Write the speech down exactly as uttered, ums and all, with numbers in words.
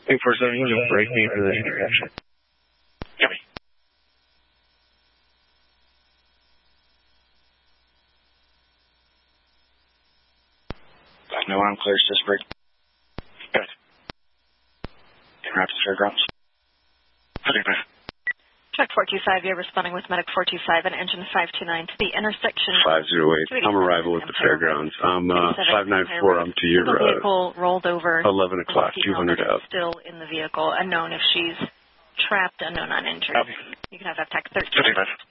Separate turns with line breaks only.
eight four seven, you just break me for the interception.
Copy. No, I'm clear, just break. Good. En route to Fairgrounds. Okay, bye.
Check four two five, you're responding with Medic four two five and engine five two nine to the intersection.
five zero eight, I'm arrival at the Fairgrounds. I'm uh, five nine four, I'm to your
uh, vehicle rolled over.
eleven o'clock, two hundred out.
Still in the vehicle, unknown if she's trapped, unknown uninjured.
Copy.
You can have F TAC thirteen.
fifty-five.